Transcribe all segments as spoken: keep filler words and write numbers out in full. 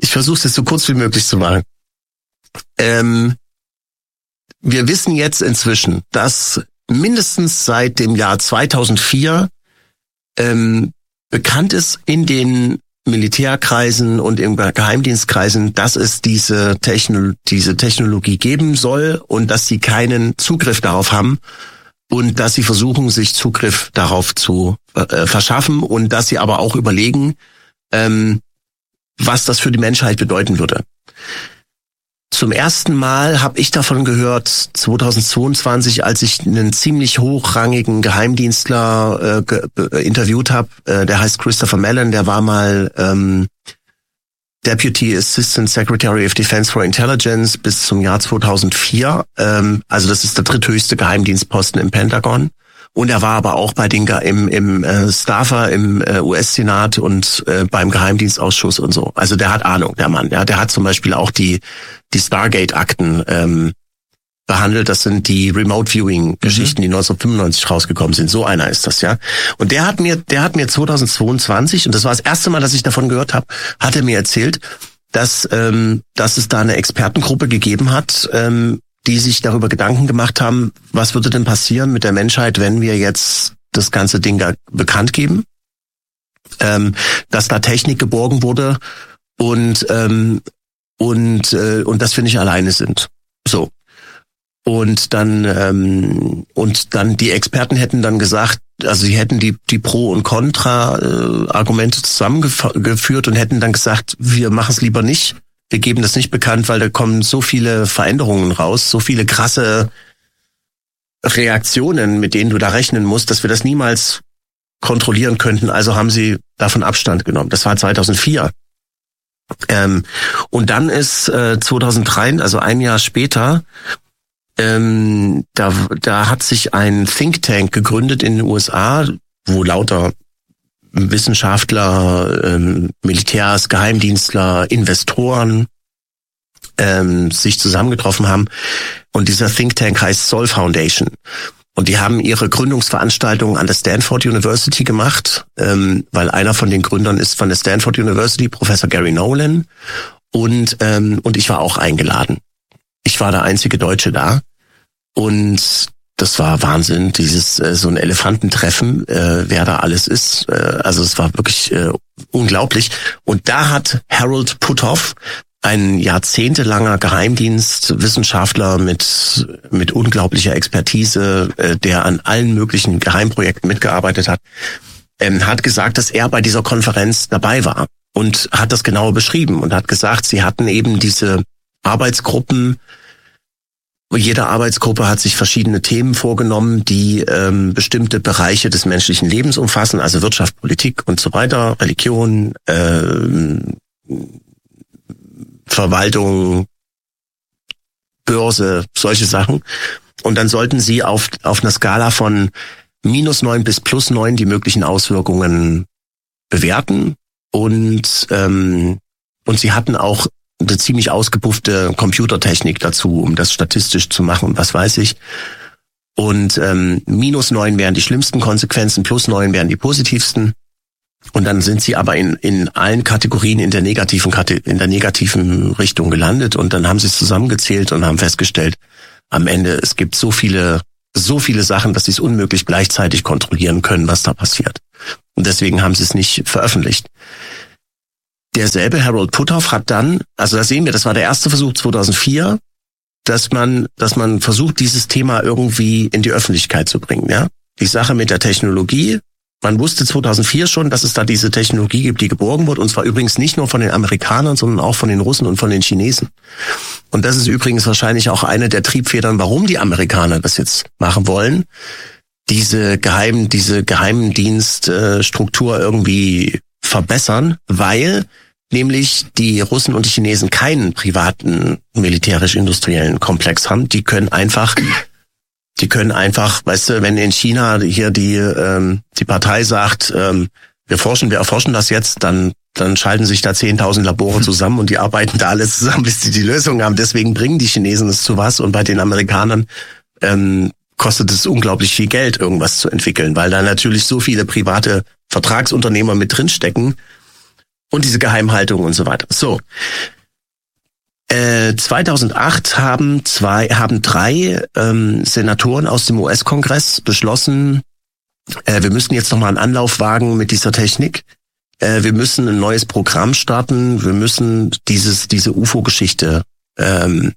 ich versuche es so kurz wie möglich zu machen. Ähm, wir wissen jetzt inzwischen, dass mindestens seit dem Jahr zweitausendvier ähm, bekannt ist in den Militärkreisen und in Geheimdienstkreisen, dass es diese, Techno- diese Technologie geben soll und dass sie keinen Zugriff darauf haben und dass sie versuchen, sich Zugriff darauf zu äh, verschaffen und dass sie aber auch überlegen, ähm, was das für die Menschheit bedeuten würde. Zum ersten Mal habe ich davon gehört zweitausendzweiundzwanzig, als ich einen ziemlich hochrangigen Geheimdienstler äh, ge- äh, interviewt habe. Äh, der heißt Christopher Mellon, der war mal ähm, Deputy Assistant Secretary of Defense for Intelligence bis zum Jahr zweitausendvier. Ähm, also das ist der dritthöchste Geheimdienstposten im Pentagon. Und er war aber auch bei den Ge- im, im äh, Staffer im äh, U S-Senat und äh, beim Geheimdienstausschuss und so. Also der hat Ahnung, der Mann. Ja, der hat zum Beispiel auch die die Stargate-Akten ähm, behandelt. Das sind die Remote-Viewing-Geschichten, mhm. die neunzehnhundertfünfundneunzig rausgekommen sind. So einer ist das, ja. Und der hat mir, der hat mir zweitausendzweiundzwanzig, und das war das erste Mal, dass ich davon gehört habe, hat er mir erzählt, dass ähm, dass es da eine Expertengruppe gegeben hat, ähm, die sich darüber Gedanken gemacht haben, was würde denn passieren mit der Menschheit, wenn wir jetzt das ganze Ding da bekannt geben, ähm, dass da Technik geborgen wurde und ähm, und äh, und dass wir nicht alleine sind. So. Und dann ähm, und dann die Experten hätten dann gesagt, also sie hätten die die Pro- und Contra-Argumente zusammengeführt und hätten dann gesagt, wir machen es lieber nicht. Wir geben das nicht bekannt, weil da kommen so viele Veränderungen raus, so viele krasse Reaktionen, mit denen du da rechnen musst, dass wir das niemals kontrollieren könnten. Also haben sie davon Abstand genommen. Das war zweitausendvier. Ähm, und dann ist äh, zweitausenddrei, also ein Jahr später, ähm, da, da hat sich ein Think Tank gegründet in den U S A, wo lauter Wissenschaftler, ähm, Militärs, Geheimdienstler, Investoren ähm, sich zusammengetroffen haben. Und dieser Think Tank heißt Sol Foundation. Und die haben ihre Gründungsveranstaltung an der Stanford University gemacht, ähm, weil einer von den Gründern ist von der Stanford University, Professor Gary Nolan. Und ähm, und ich war auch eingeladen. Ich war der einzige Deutsche da. Und das war Wahnsinn, dieses äh, so ein Elefantentreffen, äh, wer da alles ist. Äh, also es war wirklich äh, unglaublich. Und da hat Harold Puthoff, ein jahrzehntelanger Geheimdienstwissenschaftler mit mit unglaublicher Expertise, äh, der an allen möglichen Geheimprojekten mitgearbeitet hat, ähm, hat gesagt, dass er bei dieser Konferenz dabei war und hat das genau beschrieben und hat gesagt, sie hatten eben diese Arbeitsgruppen. Jede Arbeitsgruppe hat sich verschiedene Themen vorgenommen, die ähm, bestimmte Bereiche des menschlichen Lebens umfassen, also Wirtschaft, Politik und so weiter, Religion, ähm, Verwaltung, Börse, solche Sachen. Und dann sollten sie auf auf einer Skala von minus neun bis plus neun die möglichen Auswirkungen bewerten. Und ähm, und sie hatten auch eine ziemlich ausgepuffte Computertechnik dazu, um das statistisch zu machen, was weiß ich. Und ähm, minus neun wären die schlimmsten Konsequenzen, plus neun wären die positivsten. Und dann sind sie aber in in allen Kategorien in der negativen in der negativen Richtung gelandet. Und dann haben sie es zusammengezählt und haben festgestellt, am Ende, es gibt so viele so viele Sachen, dass sie es unmöglich gleichzeitig kontrollieren können, was da passiert. Und deswegen haben sie es nicht veröffentlicht. Derselbe Harold Puthoff hat dann, also da sehen wir, das war der erste Versuch zweitausendvier, dass man, dass man versucht, dieses Thema irgendwie in die Öffentlichkeit zu bringen, ja. Die Sache mit der Technologie. Man wusste zweitausendvier schon, dass es da diese Technologie gibt, die geborgen wird. Und zwar übrigens nicht nur von den Amerikanern, sondern auch von den Russen und von den Chinesen. Und das ist übrigens wahrscheinlich auch eine der Triebfedern, warum die Amerikaner das jetzt machen wollen. Diese geheimen, diese Geheimdienststruktur irgendwie verbessern, weil nämlich die Russen und die Chinesen keinen privaten militärisch-industriellen Komplex haben. Die können einfach, die können einfach, weißt du, wenn in China hier die ähm, die Partei sagt, ähm, wir forschen, wir erforschen das jetzt, dann dann schalten sich da zehntausend Labore zusammen und die arbeiten da alles zusammen, bis sie die Lösung haben. Deswegen bringen die Chinesen es zu was und bei den Amerikanern ähm, kostet es unglaublich viel Geld, irgendwas zu entwickeln, weil da natürlich so viele private Vertragsunternehmer mit drinstecken. Und diese Geheimhaltung und so weiter. So. Äh, zweitausendacht haben zwei, haben drei ähm, Senatoren aus dem U S-Kongress beschlossen, äh, wir müssen jetzt nochmal einen Anlauf wagen mit dieser Technik. Äh, wir müssen ein neues Programm starten. Wir müssen dieses diese U F O-Geschichte, ähm,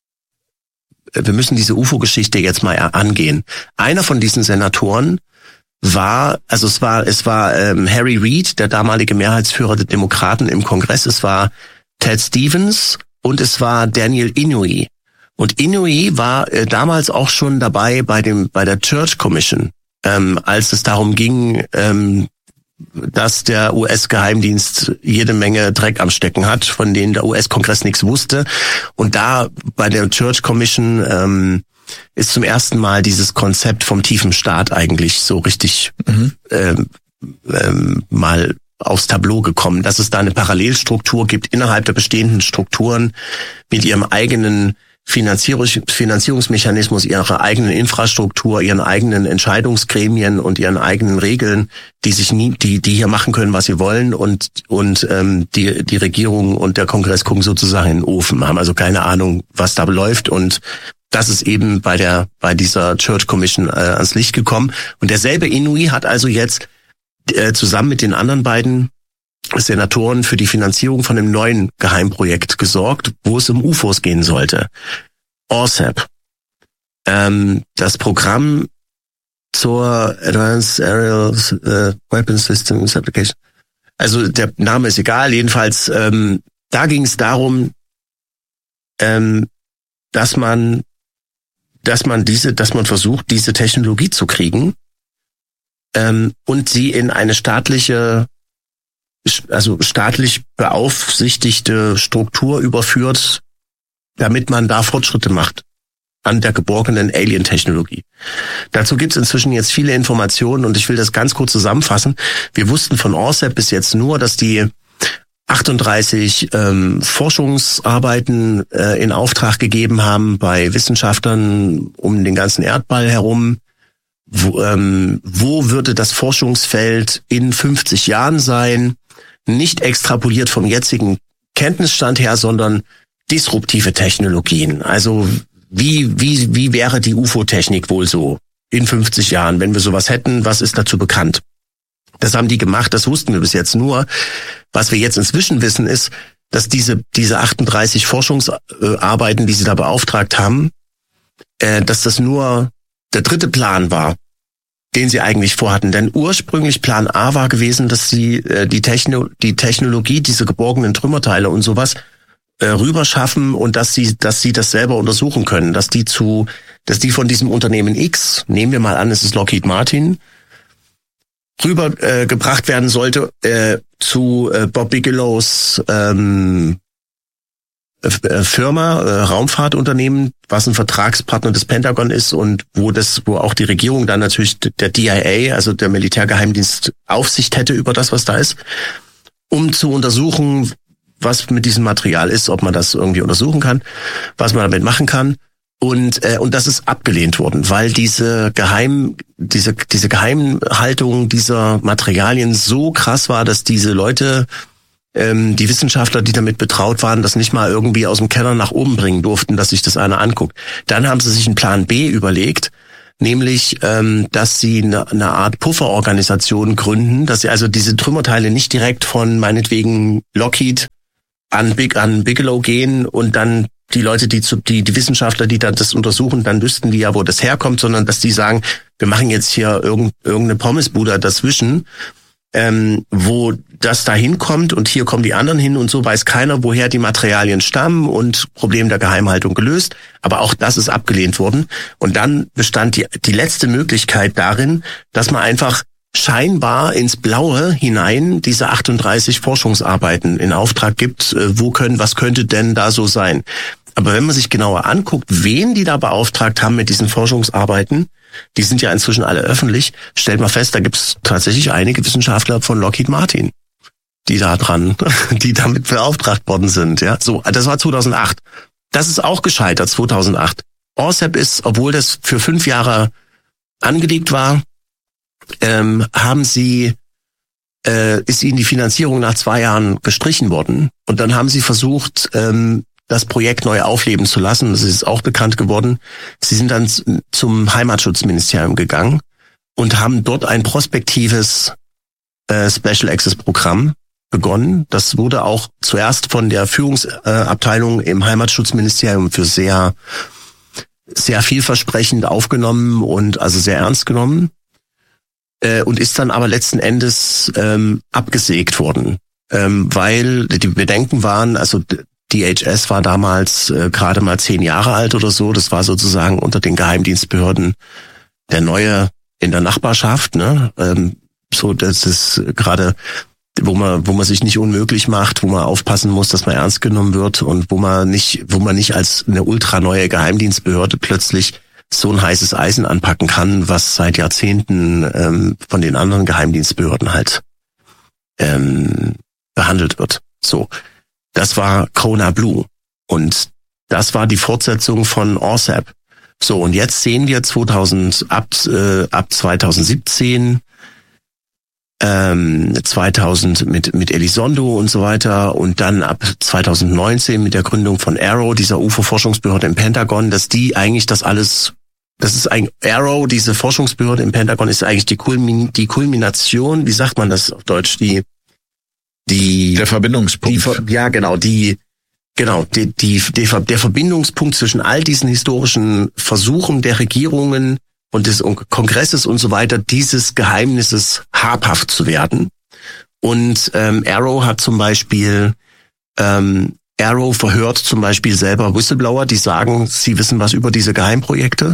wir müssen diese U F O-Geschichte jetzt mal angehen. Einer von diesen Senatoren war, also es war, es war ähm, Harry Reid, der damalige Mehrheitsführer der Demokraten im Kongress. Es war Ted Stevens. Und es war Daniel Inouye. Und Inouye war äh, damals auch schon dabei bei dem bei der Church Commission, ähm, als es darum ging, ähm, dass der U S-Geheimdienst jede Menge Dreck am Stecken hat, von denen der U S-Kongress nichts wusste. Und da bei der Church Commission ähm, ist zum ersten Mal dieses Konzept vom tiefen Staat eigentlich so richtig mhm. ähm, ähm, mal aufs Tableau gekommen, dass es da eine Parallelstruktur gibt innerhalb der bestehenden Strukturen mit ihrem eigenen Finanzierungs- Finanzierungsmechanismus, ihrer eigenen Infrastruktur, ihren eigenen Entscheidungsgremien und ihren eigenen Regeln, die sich nie, die die hier machen können, was sie wollen, und und ähm, die die Regierung und der Kongress gucken sozusagen in den Ofen, haben also keine Ahnung, was da läuft, und das ist eben bei der bei dieser Church Commission äh, ans Licht gekommen. Und derselbe Inouye hat also jetzt zusammen mit den anderen beiden Senatoren für die Finanzierung von einem neuen Geheimprojekt gesorgt, wo es um U F Os gehen sollte. O S A P. Ähm, das Programm zur Advanced Aerial äh, Weapons Systems Application. Also der Name ist egal, jedenfalls ähm, da ging es darum, ähm, dass man dass man diese, dass man versucht, diese Technologie zu kriegen, Ähm, und sie in eine staatliche, also staatlich beaufsichtigte Struktur überführt, damit man da Fortschritte macht an der geborgenen Alien-Technologie. Dazu gibt es inzwischen jetzt viele Informationen, und ich will das ganz kurz zusammenfassen. Wir wussten von O S A P bis jetzt nur, dass die achtunddreißig ähm, Forschungsarbeiten äh, in Auftrag gegeben haben bei Wissenschaftlern um den ganzen Erdball herum. Wo, ähm, wo würde das Forschungsfeld in fünfzig Jahren sein? Nicht extrapoliert vom jetzigen Kenntnisstand her, sondern disruptive Technologien. Also wie wie wie wäre die U F O-Technik wohl so in fünfzig Jahren, wenn wir sowas hätten? Was ist dazu bekannt? Das haben die gemacht, das wussten wir bis jetzt nur. Was wir jetzt inzwischen wissen, ist, dass diese diese achtunddreißig Forschungsarbeiten, die sie da beauftragt haben, äh, dass das nur der dritte Plan war, den sie eigentlich vorhatten. Denn ursprünglich Plan A war gewesen, dass sie äh, die, Techno- die Technologie, diese geborgenen Trümmerteile und sowas äh, rüberschaffen, und dass sie, dass sie das selber untersuchen können, dass die zu, dass die von diesem Unternehmen X, nehmen wir mal an, es ist Lockheed Martin, rüber äh, gebracht werden sollte äh, zu äh, Bob Bigelows ähm, Firma, äh, Raumfahrtunternehmen, was ein Vertragspartner des Pentagon ist und wo das, wo auch die Regierung dann natürlich der D I A, also der Militärgeheimdienst, Aufsicht hätte über das, was da ist, um zu untersuchen, was mit diesem Material ist, ob man das irgendwie untersuchen kann, was man damit machen kann. Und äh, und das ist abgelehnt worden, weil diese Geheim diese diese Geheimhaltung dieser Materialien so krass war, dass diese Leute, ähm, die Wissenschaftler, die damit betraut waren, das nicht mal irgendwie aus dem Keller nach oben bringen durften, dass sich das einer anguckt. Dann haben sie sich einen Plan B überlegt, nämlich, ähm, dass sie eine, eine Art Pufferorganisation gründen, dass sie also diese Trümmerteile nicht direkt von meinetwegen Lockheed an Big an Bigelow gehen und dann die Leute, die zu, die die Wissenschaftler, die dann das untersuchen, dann wüssten die ja, wo das herkommt, sondern dass die sagen, wir machen jetzt hier irgend, irgendeine Pommesbude dazwischen, ähm, wo das da hinkommt, und hier kommen die anderen hin, und so weiß keiner, woher die Materialien stammen, und Problem der Geheimhaltung gelöst. Aber auch das ist abgelehnt worden. Und dann bestand die, die letzte Möglichkeit darin, dass man einfach scheinbar ins Blaue hinein diese achtunddreißig Forschungsarbeiten in Auftrag gibt. Äh, wo können, was könnte denn da so sein? Aber wenn man sich genauer anguckt, wen die da beauftragt haben mit diesen Forschungsarbeiten, die sind ja inzwischen alle öffentlich, stellt man fest, da gibt es tatsächlich einige Wissenschaftler von Lockheed Martin, die da dran, die damit beauftragt worden sind. Ja, so, das war zweitausendacht. Das ist auch gescheitert, zweitausendacht. O S A P ist, obwohl das für fünf Jahre angelegt war, ähm, haben sie äh, ist ihnen die Finanzierung nach zwei Jahren gestrichen worden. Und dann haben sie versucht, ähm, das Projekt neu aufleben zu lassen. Das ist auch bekannt geworden. Sie sind dann zum Heimatschutzministerium gegangen und haben dort ein prospektives äh, Special Access Programm begonnen. Das wurde auch zuerst von der Führungsabteilung im Heimatschutzministerium für sehr, sehr vielversprechend aufgenommen und also sehr ernst genommen. Äh, und ist dann aber letzten Endes ähm, abgesägt worden, ähm, weil die Bedenken waren, also D H S war damals äh, gerade mal zehn Jahre alt oder so. Das war sozusagen unter den Geheimdienstbehörden der Neue in der Nachbarschaft, ne? Ähm, so, das ist gerade, wo man, wo man sich nicht unmöglich macht, wo man aufpassen muss, dass man ernst genommen wird und wo man nicht, wo man nicht als eine ultra neue Geheimdienstbehörde plötzlich so ein heißes Eisen anpacken kann, was seit Jahrzehnten ähm, von den anderen Geheimdienstbehörden halt ähm, behandelt wird. So. Das war Kona Blue und das war die Fortsetzung von O S A P. So, und jetzt sehen wir zweitausend, ab, äh, ab zwanzig siebzehn, ähm, zweitausend mit, mit Elizondo und so weiter und dann ab zwanzig neunzehn mit der Gründung von AARO, dieser U F O-Forschungsbehörde im Pentagon, dass die eigentlich das alles, das ist ein AARO, diese Forschungsbehörde im Pentagon ist eigentlich die, Kulmin, die Kulmination, wie sagt man das auf Deutsch, die Die, der Verbindungspunkt. Die, ja, genau, die, genau, die, die, die, der Verbindungspunkt zwischen all diesen historischen Versuchen der Regierungen und des Kongresses und so weiter, dieses Geheimnisses habhaft zu werden. Und ähm, AARO hat zum Beispiel, ähm, AARO verhört zum Beispiel selber Whistleblower, die sagen, sie wissen was über diese Geheimprojekte.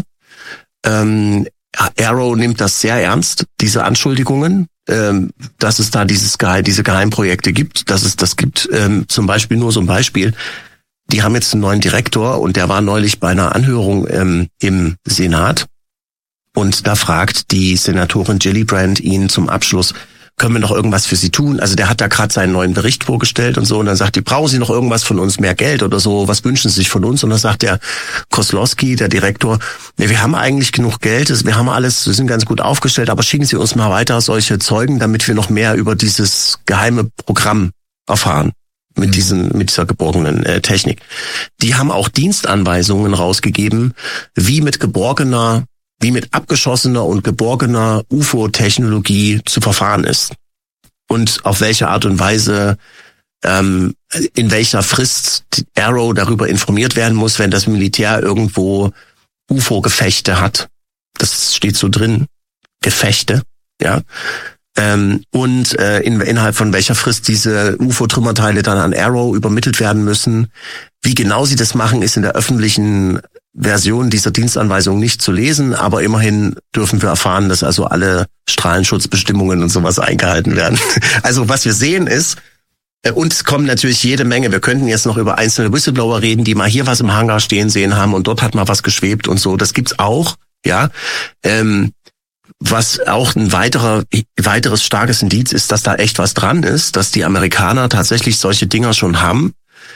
Ähm, AARO nimmt das sehr ernst, diese Anschuldigungen, ähm, dass es da dieses Geheim, diese Geheimprojekte gibt, dass es das gibt. Ähm, zum Beispiel nur so ein Beispiel. Die haben jetzt einen neuen Direktor und der war neulich bei einer Anhörung ähm, im Senat und da fragt die Senatorin Gillibrand ihn zum Abschluss, können wir noch irgendwas für Sie tun? Also der hat da gerade seinen neuen Bericht vorgestellt und so und dann sagt die, brauchen Sie noch irgendwas von uns, mehr Geld oder so, was wünschen Sie sich von uns? Und dann sagt der Kozlowski, der Direktor, nee, wir haben eigentlich genug Geld, wir haben alles, wir sind ganz gut aufgestellt, aber schicken Sie uns mal weiter solche Zeugen, damit wir noch mehr über dieses geheime Programm erfahren. Mit diesen, mit dieser geborgenen äh, Technik. Die haben auch Dienstanweisungen rausgegeben, wie mit geborgener wie mit abgeschossener und geborgener U F O-Technologie zu verfahren ist. Und auf welche Art und Weise, ähm, in welcher Frist AARO darüber informiert werden muss, wenn das Militär irgendwo U F O-Gefechte hat. Das steht so drin. Gefechte, ja. Ähm, und äh, in, innerhalb von welcher Frist diese U F O-Trümmerteile dann an AARO übermittelt werden müssen. Wie genau sie das machen, ist in der öffentlichen Version dieser Dienstanweisung nicht zu lesen, aber immerhin dürfen wir erfahren, dass also alle Strahlenschutzbestimmungen und sowas eingehalten werden. Also was wir sehen ist, äh, und es kommen natürlich jede Menge, wir könnten jetzt noch über einzelne Whistleblower reden, die mal hier was im Hangar stehen sehen haben und dort hat mal was geschwebt und so, das gibt's auch, ja. Ähm, was auch ein weiterer, weiteres starkes Indiz ist, dass da echt was dran ist, dass die Amerikaner tatsächlich solche Dinger schon haben.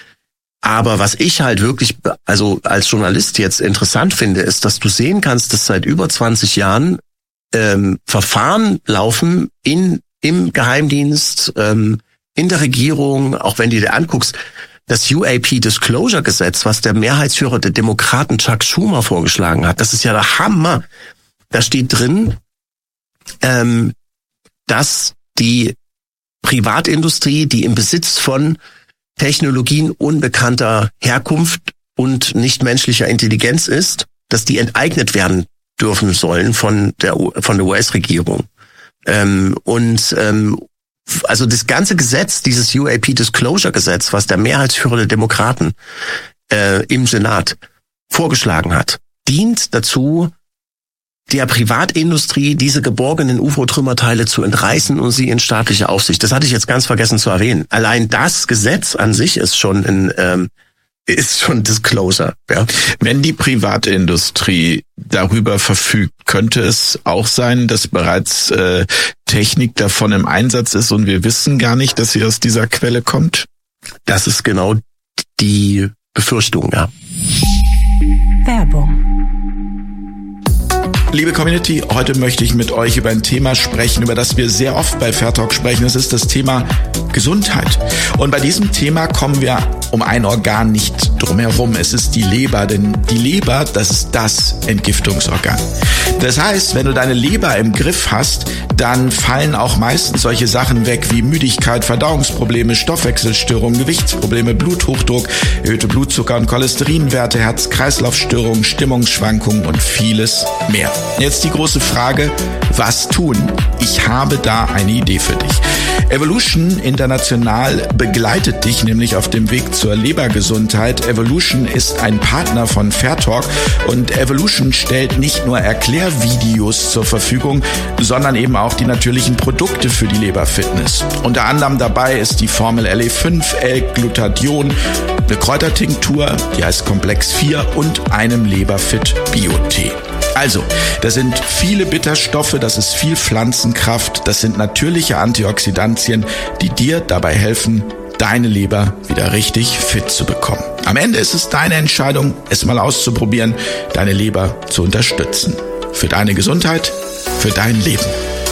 Aber was ich halt wirklich, also als Journalist jetzt interessant finde, ist, dass du sehen kannst, dass seit über zwanzig Jahren ähm, Verfahren laufen in im Geheimdienst, ähm, in der Regierung, auch wenn du dir anguckst, das U A P-Disclosure-Gesetz, was der Mehrheitsführer der Demokraten Chuck Schumer vorgeschlagen hat, das ist ja der Hammer. Da steht drin, ähm, dass die Privatindustrie, die im Besitz von Technologien unbekannter Herkunft und nichtmenschlicher Intelligenz ist, dass die enteignet werden dürfen sollen von der von der U S-Regierung. Ähm, und ähm, also das ganze Gesetz, dieses U A P-Disclosure-Gesetz, was der Mehrheitsführer der Demokraten äh, im Senat vorgeschlagen hat, dient dazu, der Privatindustrie diese geborgenen U F O-Trümmerteile zu entreißen und sie in staatliche Aufsicht. Das hatte ich jetzt ganz vergessen zu erwähnen. Allein das Gesetz an sich ist schon ein ähm, ist schon Disclosure. Ja. Wenn die Privatindustrie darüber verfügt, könnte es auch sein, dass bereits äh, Technik davon im Einsatz ist und wir wissen gar nicht, dass sie aus dieser Quelle kommt? Das ist genau die Befürchtung, ja. Werbung. Liebe Community, heute möchte ich mit euch über ein Thema sprechen, über das wir sehr oft bei Fairtalk sprechen. Das ist das Thema Gesundheit. Und bei diesem Thema kommen wir um ein Organ nicht drum herum. Es ist die Leber, denn die Leber, das ist das Entgiftungsorgan. Das heißt, wenn du deine Leber im Griff hast, dann fallen auch meistens solche Sachen weg wie Müdigkeit, Verdauungsprobleme, Stoffwechselstörungen, Gewichtsprobleme, Bluthochdruck, erhöhte Blutzucker- und Cholesterinwerte, Herz-Kreislauf-Störungen, Stimmungsschwankungen und vieles mehr. Jetzt die große Frage, was tun? Ich habe da eine Idee für dich. Evolution International begleitet dich nämlich auf dem Weg zur Lebergesundheit. Evolution ist ein Partner von Fairtalk und Evolution stellt nicht nur Erklärvideos zur Verfügung, sondern eben auch die natürlichen Produkte für die Leberfitness. Unter anderem dabei ist die Formel L E fünf, L-Glutathion, eine Kräutertinktur, die heißt Komplex vier und einem Leberfit Bio-Tee. Also, das sind viele Bitterstoffe, das ist viel Pflanzenkraft, das sind natürliche Antioxidantien, die dir dabei helfen, deine Leber wieder richtig fit zu bekommen. Am Ende ist es deine Entscheidung, es mal auszuprobieren, deine Leber zu unterstützen. Für deine Gesundheit, für dein Leben.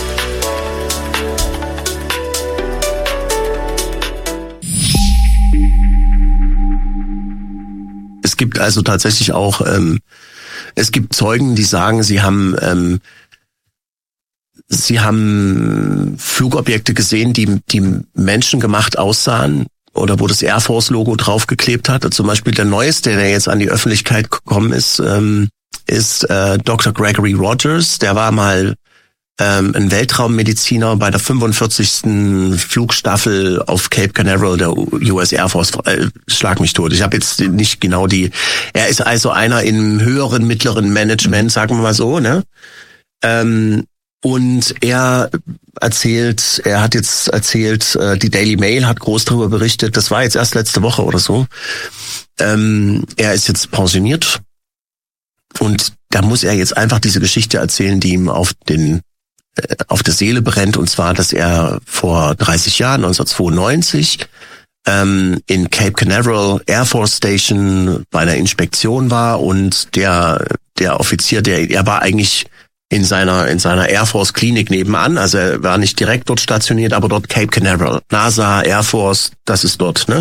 Es gibt also tatsächlich auch, ähm, es gibt Zeugen, die sagen, sie haben, ähm, sie haben Flugobjekte gesehen, die, die menschengemacht aussahen oder wo das Air Force Logo draufgeklebt hat. Zum Beispiel der neueste, der jetzt an die Öffentlichkeit gekommen ist, ähm, ist äh, Doktor Gregory Rogers. Der war mal ähm, ein Weltraummediziner bei der fünfundvierzigsten Flugstaffel auf Cape Canaveral der U S Air Force. Äh, schlag mich tot. Ich habe jetzt nicht genau die. Er ist also einer im höheren, mittleren Management, sagen wir mal so, ne? Ähm, und er erzählt, er hat jetzt erzählt, äh, die Daily Mail hat groß darüber berichtet. Das war jetzt erst letzte Woche oder so. Ähm, er ist jetzt pensioniert und da muss er jetzt einfach diese Geschichte erzählen, die ihm auf den auf der Seele brennt, und zwar, dass er vor dreißig Jahren, neunzehnhundertzweiundneunzig, ähm, in Cape Canaveral Air Force Station bei einer Inspektion war und der der Offizier, der er war eigentlich in seiner in seiner Air Force Klinik nebenan, also er war nicht direkt dort stationiert, aber dort Cape Canaveral, NASA, Air Force, das ist dort, ne?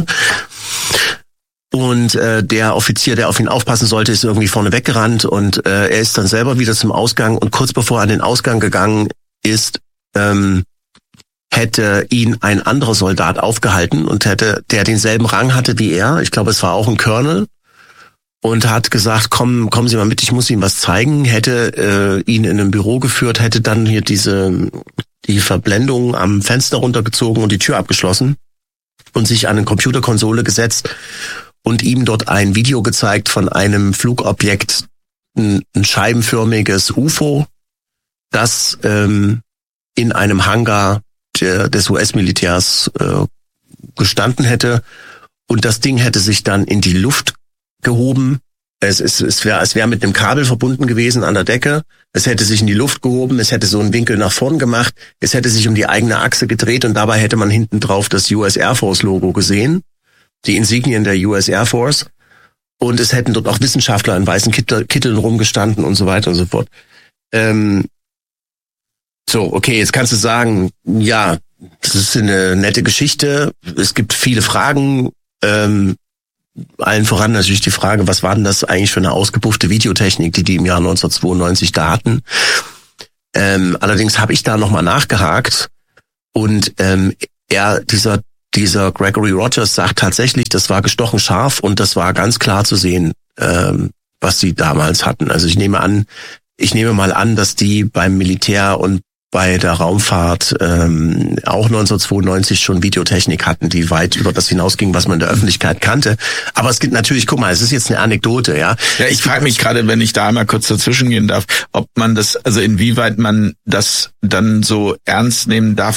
Und äh, der Offizier, der auf ihn aufpassen sollte, ist irgendwie vorne weggerannt und äh, er ist dann selber wieder zum Ausgang und kurz bevor er an den Ausgang gegangen ist, ähm, hätte ihn ein anderer Soldat aufgehalten und hätte, der denselben Rang hatte wie er, ich glaube, es war auch ein Colonel, und hat gesagt, komm, kommen Sie mal mit, ich muss Ihnen was zeigen, hätte äh, ihn in ein Büro geführt, hätte dann hier diese die Verblendung am Fenster runtergezogen und die Tür abgeschlossen und sich an eine Computerkonsole gesetzt und ihm dort ein Video gezeigt von einem Flugobjekt, ein, ein scheibenförmiges U F O, das ähm, in einem Hangar der, des U S-Militärs äh, gestanden hätte. Und das Ding hätte sich dann in die Luft gehoben. Es, es, es wäre es wär mit einem Kabel verbunden gewesen an der Decke. Es hätte sich in die Luft gehoben. Es hätte so einen Winkel nach vorn gemacht. Es hätte sich um die eigene Achse gedreht und dabei hätte man hinten drauf das U S Air Force Logo gesehen. Die Insignien der U S Air Force. Und es hätten dort auch Wissenschaftler in weißen Kittel, Kitteln rumgestanden und so weiter und so fort. Ähm, so, okay, jetzt kannst du sagen, ja, das ist eine nette Geschichte. Es gibt viele Fragen. Ähm, allen voran natürlich die Frage, was war denn das eigentlich für eine ausgepuffte Videotechnik, die die im Jahr neunzehnhundertzweiundneunzig da hatten. Ähm, allerdings habe ich da nochmal nachgehakt und ähm, er, dieser dieser Gregory Rogers sagt tatsächlich, das war gestochen scharf und das war ganz klar zu sehen, ähm, was sie damals hatten. Also ich nehme an, ich nehme mal an, dass die beim Militär und bei der Raumfahrt ähm, auch neunzehnhundertzweiundneunzig schon Videotechnik hatten, die weit über das hinausging, was man in der Öffentlichkeit kannte. Aber es gibt natürlich, guck mal, es ist jetzt eine Anekdote, ja. Ja, ich frage mich gerade, wenn ich da einmal kurz dazwischen gehen darf, ob man das, also inwieweit man das dann so ernst nehmen darf, weil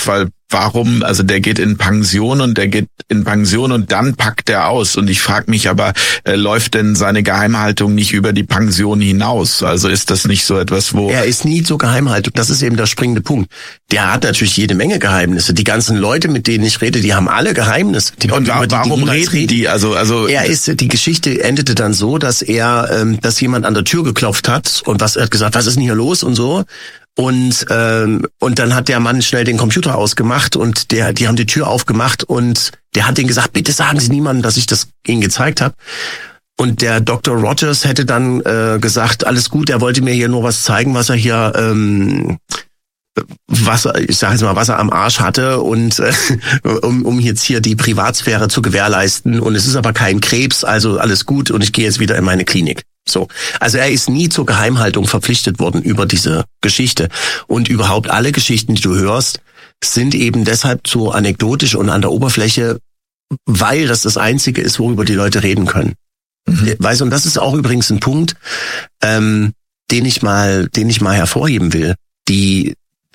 warum, also der geht in Pension und der geht in Pension und dann packt er aus. Und ich frage mich aber, äh, läuft denn seine Geheimhaltung nicht über die Pension hinaus? Also ist das nicht so etwas, wo... Er ist nie zur Geheimhaltung, das ist eben der springende Punkt. Der hat natürlich jede Menge Geheimnisse. Die ganzen Leute, mit denen ich rede, die haben alle Geheimnisse. Die, und wa- die, warum die reden die? Also, also er ist, die Geschichte endete dann so, dass er, ähm, dass jemand an der Tür geklopft hat und was er hat gesagt, was ist denn hier los und so. Und ähm, und dann hat der Mann schnell den Computer ausgemacht und der, die haben die Tür aufgemacht und der hat denen gesagt, bitte sagen Sie niemandem, dass ich das Ihnen gezeigt habe. Und der Doktor Rogers hätte dann äh, gesagt, alles gut, er wollte mir hier nur was zeigen, was er hier, ähm, was er, ich sage jetzt mal, was er am Arsch hatte und äh, um, um jetzt hier die Privatsphäre zu gewährleisten. Und es ist aber kein Krebs, also alles gut und ich gehe jetzt wieder in meine Klinik. So, also er ist nie zur Geheimhaltung verpflichtet worden über diese Geschichte. Und überhaupt alle Geschichten, die du hörst, sind eben deshalb so anekdotisch und an der Oberfläche, weil das das Einzige ist, worüber die Leute reden können. Mhm. Weißt du, und das ist auch übrigens ein Punkt, ähm, den ich mal, den ich mal hervorheben will. Die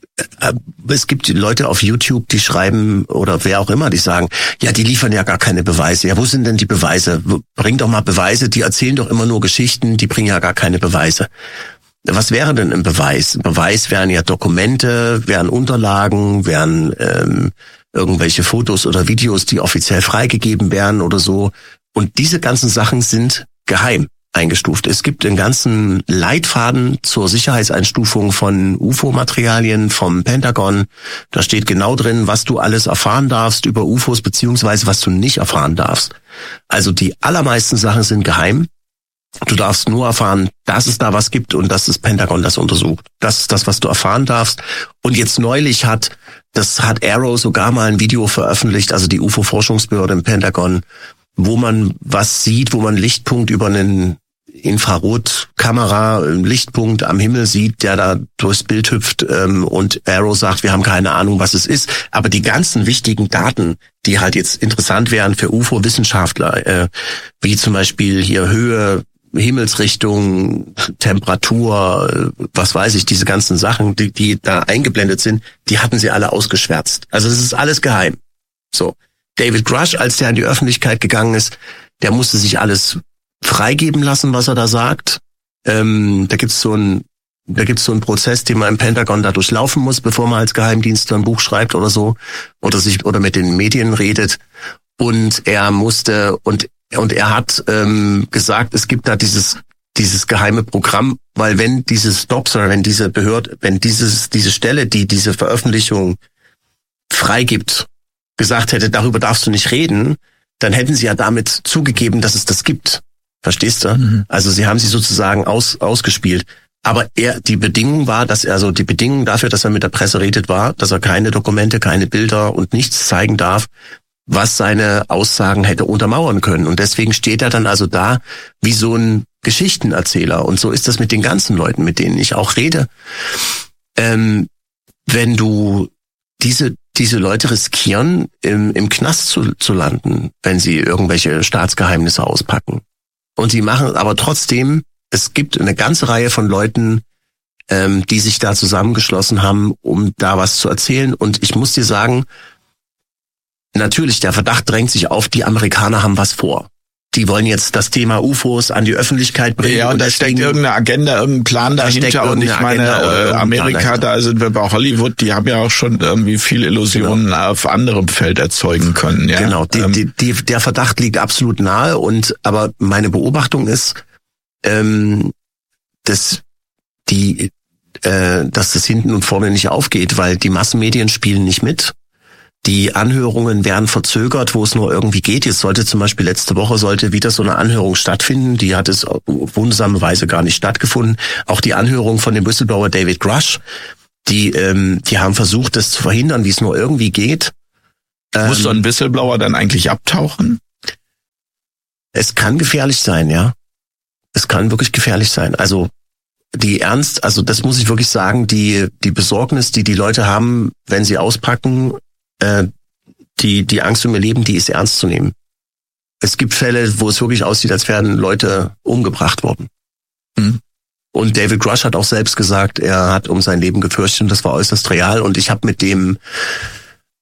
Es gibt Leute auf YouTube, die schreiben, oder wer auch immer, die sagen, ja, die liefern ja gar keine Beweise. Ja, wo sind denn die Beweise? Bring doch mal Beweise, die erzählen doch immer nur Geschichten, die bringen ja gar keine Beweise. Was wäre denn ein Beweis? Ein Beweis wären ja Dokumente, wären Unterlagen, wären ähm, irgendwelche Fotos oder Videos, die offiziell freigegeben werden oder so. Und diese ganzen Sachen sind geheim eingestuft. Es gibt einen ganzen Leitfaden zur Sicherheitseinstufung von U F O-Materialien vom Pentagon. Da steht genau drin, was du alles erfahren darfst über U F Os, beziehungsweise was du nicht erfahren darfst. Also die allermeisten Sachen sind geheim. Du darfst nur erfahren, dass es da was gibt und dass das Pentagon das untersucht. Das ist das, was du erfahren darfst. Und jetzt neulich hat, das hat Arrow sogar mal ein Video veröffentlicht, also die U F O-Forschungsbehörde im Pentagon, wo man was sieht, wo man Lichtpunkt über einen Infrarotkamera, einen Lichtpunkt am Himmel sieht, der da durchs Bild hüpft, ähm, und Arrow sagt, wir haben keine Ahnung, was es ist. Aber die ganzen wichtigen Daten, die halt jetzt interessant wären für U F O-Wissenschaftler, äh, wie zum Beispiel hier Höhe, Himmelsrichtung, Temperatur, was weiß ich, diese ganzen Sachen, die, die da eingeblendet sind, die hatten sie alle ausgeschwärzt. Also es ist alles geheim. So. David Grush, als der in die Öffentlichkeit gegangen ist, der musste sich alles freigeben lassen, was er da sagt. Ähm, da gibt's so ein, da gibt's so einen Prozess, den man im Pentagon da durchlaufen muss, bevor man als Geheimdienstler ein Buch schreibt oder so, oder sich, oder mit den Medien redet. Und er musste, und, und er hat, ähm, gesagt, es gibt da dieses, dieses geheime Programm, weil wenn diese Stops oder wenn diese Behörde, wenn dieses, diese Stelle, die diese Veröffentlichung freigibt, gesagt hätte, darüber darfst du nicht reden, dann hätten sie ja damit zugegeben, dass es das gibt. Verstehst du? Mhm. Also sie haben sie sozusagen aus, ausgespielt. Aber er, die Bedingung war, dass er, also die Bedingung dafür, dass er mit der Presse redet, war, dass er keine Dokumente, keine Bilder und nichts zeigen darf, was seine Aussagen hätte untermauern können. Und deswegen steht er dann also da wie so ein Geschichtenerzähler. Und so ist das mit den ganzen Leuten, mit denen ich auch rede. Ähm, wenn du diese diese Leute riskieren, im, im Knast zu, zu landen, wenn sie irgendwelche Staatsgeheimnisse auspacken. Und sie machen aber trotzdem, es gibt eine ganze Reihe von Leuten, ähm, die sich da zusammengeschlossen haben, um da was zu erzählen. Und ich muss dir sagen, natürlich, der Verdacht drängt sich auf, die Amerikaner haben was vor. Die wollen jetzt das Thema U F Os an die Öffentlichkeit bringen. Ja, und, und da steckt irgendeine Agenda, irgendein Plan dahinter. Und ich meine, äh, Amerika, da sind wir bei Hollywood, die haben ja auch schon irgendwie viele Illusionen genau. auf anderem Feld erzeugen können. Ja? Genau, die, die, die, der Verdacht liegt absolut nahe. Und aber meine Beobachtung ist, ähm, dass die, äh, dass das hinten und vorne nicht aufgeht, weil die Massenmedien spielen nicht mit. Die Anhörungen werden verzögert, wo es nur irgendwie geht. Jetzt sollte zum Beispiel letzte Woche sollte wieder so eine Anhörung stattfinden. Die hat es auf wundersame Weise gar nicht stattgefunden. Auch die Anhörung von dem Whistleblower David Grush, die ähm, die haben versucht, das zu verhindern, wie es nur irgendwie geht. Ähm, Muss so ein Whistleblower dann eigentlich abtauchen? Es kann gefährlich sein, ja. Es kann wirklich gefährlich sein. Also die Ernst, also das muss ich wirklich sagen, die die Besorgnis, die die Leute haben, wenn sie auspacken, äh, die die Angst um ihr Leben, die ist ernst zu nehmen. Es gibt Fälle, wo es wirklich aussieht, als wären Leute umgebracht worden. Mhm. Und David Grush hat auch selbst gesagt, er hat um sein Leben gefürchtet und das war äußerst real. Und ich habe mit dem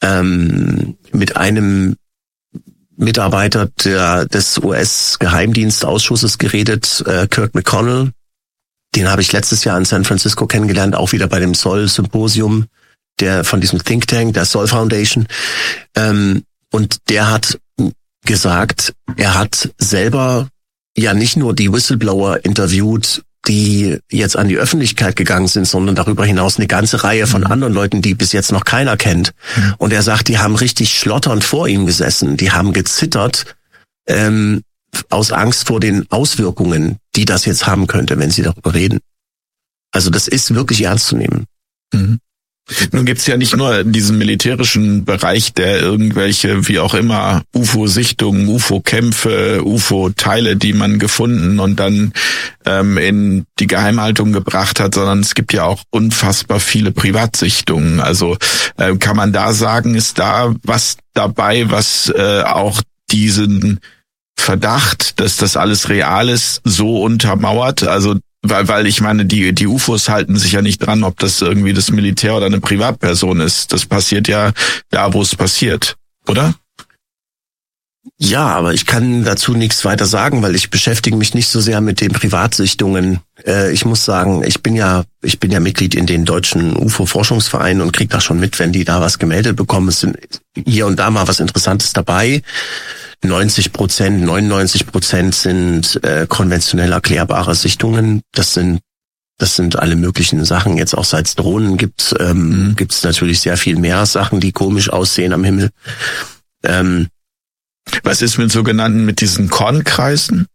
ähm, mit einem Mitarbeiter der, des U S-Geheimdienstausschusses geredet, äh, Kirk McConnell. Den habe ich letztes Jahr in San Francisco kennengelernt, auch wieder bei dem Sol-Symposium, der von diesem Think Tank, der Sol Foundation. Ähm, und der hat gesagt, er hat selber ja nicht nur die Whistleblower interviewt, die jetzt an die Öffentlichkeit gegangen sind, sondern darüber hinaus eine ganze Reihe von anderen Leuten, die bis jetzt noch keiner kennt. Mhm. Und er sagt, die haben richtig schlotternd vor ihm gesessen, die haben gezittert ähm, aus Angst vor den Auswirkungen, die das jetzt haben könnte, wenn sie darüber reden. Also das ist wirklich ernst zu nehmen. Mhm. Nun gibt's ja nicht nur diesen militärischen Bereich, der irgendwelche, wie auch immer, U F O-Sichtungen, U F O-Kämpfe, U F O-Teile, die man gefunden und dann ähm, in die Geheimhaltung gebracht hat, sondern es gibt ja auch unfassbar viele Privatsichtungen. Also äh, kann man da sagen, ist da was dabei, was äh, auch diesen Verdacht, dass das alles real ist, so untermauert? Also Weil, weil ich meine, die, die U F Os halten sich ja nicht dran, ob das irgendwie das Militär oder eine Privatperson ist. Das passiert ja da, wo es passiert, oder? Ja, aber ich kann dazu nichts weiter sagen, weil ich beschäftige mich nicht so sehr mit den Privatsichtungen. Äh, ich muss sagen, ich bin ja, ich bin ja Mitglied in den deutschen U F O-Forschungsvereinen und kriege das schon mit, wenn die da was gemeldet bekommen. Es sind hier und da mal was Interessantes dabei. neunzig Prozent, neunundneunzig Prozent sind äh, konventionell erklärbare Sichtungen. Das sind das sind alle möglichen Sachen. Jetzt auch seit es Drohnen gibt, ähm, mhm. gibt es natürlich sehr viel mehr Sachen, die komisch aussehen am Himmel. Ähm, Was ist mit sogenannten, mit diesen Kornkreisen?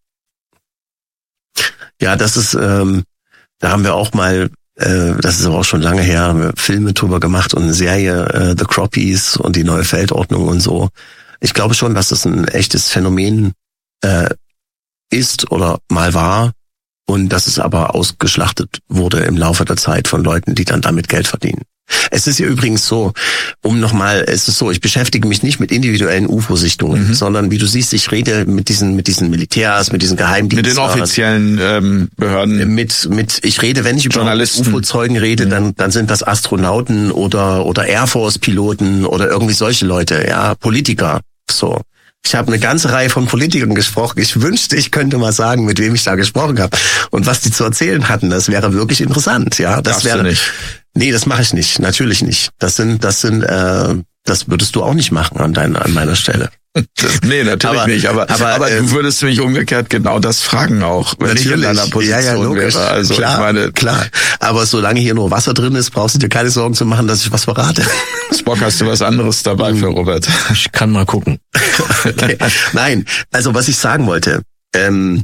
Ja, das ist, ähm, da haben wir auch mal, äh, das ist aber auch schon lange her, haben wir Filme drüber gemacht und eine Serie, äh, The Croppies und die neue Feldordnung und so. Ich glaube schon, dass das ein echtes Phänomen äh, ist oder mal war und dass es aber ausgeschlachtet wurde im Laufe der Zeit von Leuten, die dann damit Geld verdienen. Es ist ja übrigens so, um nochmal, es ist so, ich beschäftige mich nicht mit individuellen U F O-Sichtungen, mhm. sondern wie du siehst, ich rede mit diesen mit diesen Militärs, mit diesen Geheimdiensten. Mit den offiziellen ähm, Behörden. Mit, mit, ich rede, wenn ich über U F O-Zeugen rede, mhm. dann dann sind das Astronauten oder oder Air Force-Piloten oder irgendwie solche Leute, ja, Politiker, so. Ich habe eine ganze Reihe von Politikern gesprochen. Ich wünschte, ich könnte mal sagen, mit wem ich da gesprochen habe und was die zu erzählen hatten. Das wäre wirklich interessant, ja. Das Darfst wäre du nicht. Nee, das mache ich nicht. Natürlich nicht. Das sind, das sind, äh, das würdest du auch nicht machen an deiner, an meiner Stelle. Das, nee, natürlich aber, nicht. Aber, aber, aber äh, du würdest mich umgekehrt genau das fragen auch, wenn ich in deiner Position ja, ja, logisch. wäre. Also klar, ich meine, klar. Aber solange hier nur Wasser drin ist, brauchst du dir keine Sorgen zu machen, dass ich was verrate. Spock, hast du was anderes dabei für Robert? Ich kann mal gucken. Okay. Nein, also was ich sagen wollte, ähm,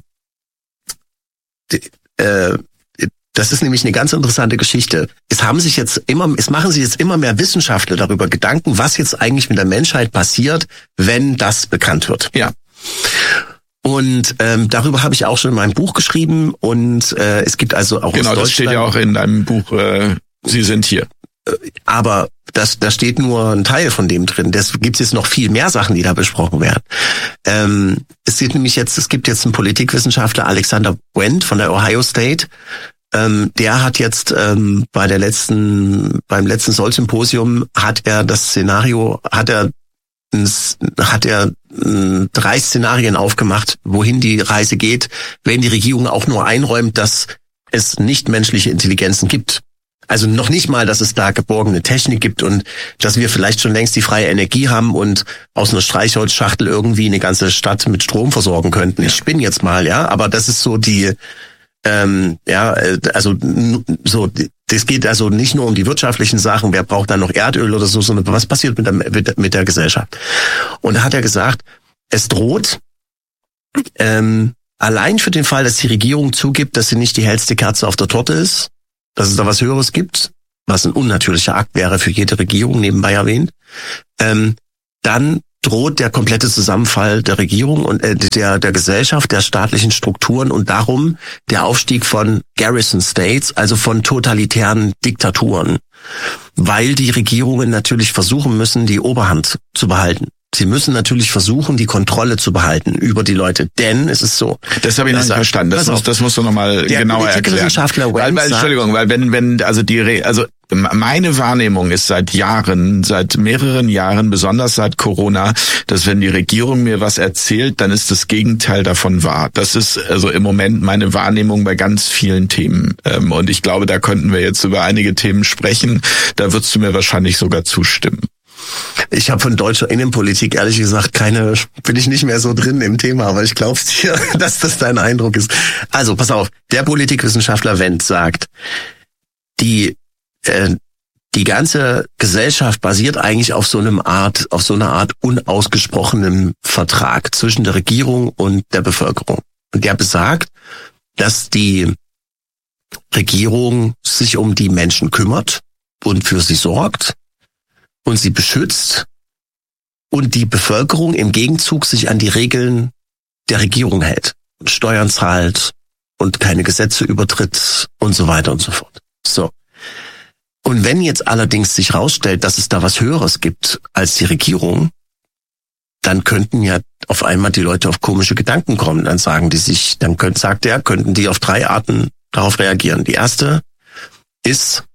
die, äh, das ist nämlich eine ganz interessante Geschichte. Es haben sich jetzt immer, es machen sich jetzt immer mehr Wissenschaftler darüber Gedanken, was jetzt eigentlich mit der Menschheit passiert, wenn das bekannt wird. Ja. Und ähm, darüber habe ich auch schon in meinem Buch geschrieben und äh, es gibt also auch genau, aus das steht ja auch in deinem Buch. Äh, Sie sind hier. Aber das, da steht nur ein Teil von dem drin. Das gibt jetzt noch viel mehr Sachen, die da besprochen werden. Ähm, es gibt nämlich jetzt, es gibt jetzt einen Politikwissenschaftler, Alexander Wendt von der Ohio State. Ähm, der hat jetzt ähm, bei der letzten, beim letzten Sol-Symposium hat er das Szenario, hat er, hat er äh, drei Szenarien aufgemacht, wohin die Reise geht, wenn die Regierung auch nur einräumt, dass es nicht menschliche Intelligenzen gibt. Also noch nicht mal, dass es da geborgene Technik gibt und dass wir vielleicht schon längst die freie Energie haben und aus einer Streichholzschachtel irgendwie eine ganze Stadt mit Strom versorgen könnten. Ich spinne jetzt mal, ja, aber das ist so die, ähm, ja, also so, das geht also nicht nur um die wirtschaftlichen Sachen, wer braucht dann noch Erdöl oder so, sondern was passiert mit der, mit der, mit der Gesellschaft. Und da hat er gesagt, es droht, ähm, allein für den Fall, dass die Regierung zugibt, dass sie nicht die hellste Kerze auf der Torte ist, dass es da was Höheres gibt, was ein unnatürlicher Akt wäre für jede Regierung, nebenbei erwähnt, ähm, dann droht der komplette Zusammenfall der Regierung und äh, der der Gesellschaft, der staatlichen Strukturen und darum der Aufstieg von Garrison States, also von totalitären Diktaturen, weil die Regierungen natürlich versuchen müssen, die Oberhand zu behalten. Sie müssen natürlich versuchen, die Kontrolle zu behalten über die Leute, denn es ist so. Das habe ich nicht verstanden. Das, muss, das musst du nochmal genauer erklären. Wissenschaftler weil, weil, Entschuldigung, weil wenn, wenn, also die, also meine Wahrnehmung ist seit Jahren, seit mehreren Jahren, besonders seit Corona, dass wenn die Regierung mir was erzählt, dann ist das Gegenteil davon wahr. Das ist also im Moment meine Wahrnehmung bei ganz vielen Themen. Und ich glaube, da könnten wir jetzt über einige Themen sprechen. Da würdest du mir wahrscheinlich sogar zustimmen. Ich habe von deutscher Innenpolitik ehrlich gesagt keine, bin ich nicht mehr so drin im Thema, aber ich glaube dir, dass das dein Eindruck ist. Also pass auf, der Politikwissenschaftler Wendt sagt, die äh, die ganze Gesellschaft basiert eigentlich auf so einem Art, auf so einer Art unausgesprochenem Vertrag zwischen der Regierung und der Bevölkerung. Und der besagt, dass die Regierung sich um die Menschen kümmert und für sie sorgt und sie beschützt und die Bevölkerung im Gegenzug sich an die Regeln der Regierung hält und Steuern zahlt und keine Gesetze übertritt und so weiter und so fort. So. Und wenn jetzt allerdings sich herausstellt, dass es da was Höheres gibt als die Regierung, dann könnten ja auf einmal die Leute auf komische Gedanken kommen. Dann sagen die sich, dann könnt, sagt er, könnten die auf drei Arten darauf reagieren. Die erste ist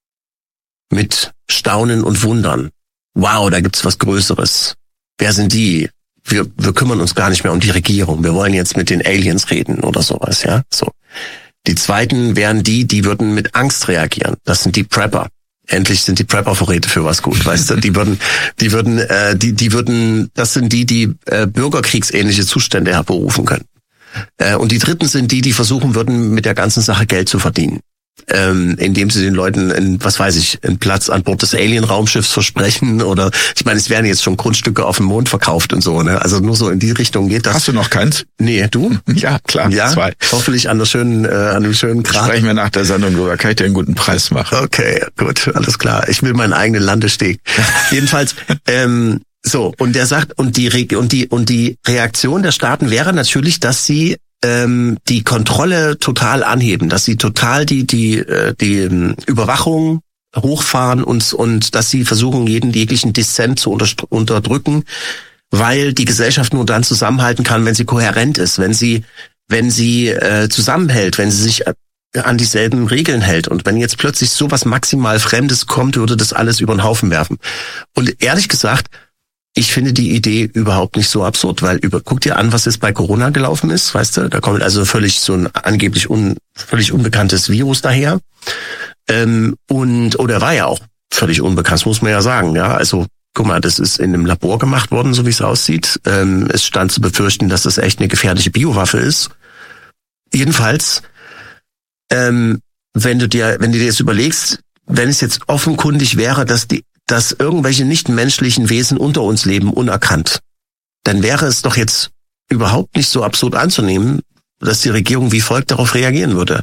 mit Staunen und Wundern. Wow, da gibt's was Größeres. Wer sind die? Wir, wir kümmern uns gar nicht mehr um die Regierung. Wir wollen jetzt mit den Aliens reden oder sowas, ja? So. Die zweiten wären die, die würden mit Angst reagieren. Das sind die Prepper. Endlich sind die Prepper-Vorräte für was gut, weißt du? Die würden, die würden, äh, die, die würden, das sind die, die äh, bürgerkriegsähnliche Zustände hervorrufen können. Äh, und die dritten sind die, die versuchen würden, mit der ganzen Sache Geld zu verdienen. Ähm, indem sie den Leuten, in, was weiß ich, einen Platz an Bord des Alien-Raumschiffs versprechen oder, ich meine, es werden jetzt schon Grundstücke auf dem Mond verkauft und so, ne? Also nur so in die Richtung geht das. Hast du noch keins? Nee, du? Ja, klar, ja? zwei. Hoffentlich an der schönen, äh, an dem schönen Grad. Sprechen wir nach der Sendung drüber, kann ich dir einen guten Preis machen. Okay, gut, alles klar. Ich will meinen eigenen Landesteg. Jedenfalls, ähm, so, und der sagt, und die, Re- und die, und die Reaktion der Staaten wäre natürlich, dass sie ähm, die Kontrolle total anheben, dass sie total die die äh, die ähm, Überwachung hochfahren und und dass sie versuchen, jeden jeglichen Dissent zu unter, unterdrücken, weil die Gesellschaft nur dann zusammenhalten kann, wenn sie kohärent ist, wenn sie wenn sie äh, zusammenhält, wenn sie sich an dieselben Regeln hält. Und wenn jetzt plötzlich sowas maximal Fremdes kommt, würde das alles über den Haufen werfen. Und ehrlich gesagt, ich finde die Idee überhaupt nicht so absurd, weil über, guck dir an, was jetzt bei Corona gelaufen ist, weißt du, da kommt also völlig so ein angeblich un, völlig unbekanntes Virus daher, ähm, und, oder war ja auch völlig unbekannt, muss man ja sagen, ja, also, guck mal, das ist in einem Labor gemacht worden, so wie es aussieht, ähm, es stand zu befürchten, dass das echt eine gefährliche Biowaffe ist. Jedenfalls, ähm, wenn du dir, wenn du dir jetzt überlegst, wenn es jetzt offenkundig wäre, dass die dass irgendwelche nichtmenschlichen Wesen unter uns leben, unerkannt, dann wäre es doch jetzt überhaupt nicht so absurd anzunehmen, dass die Regierung wie folgt darauf reagieren würde.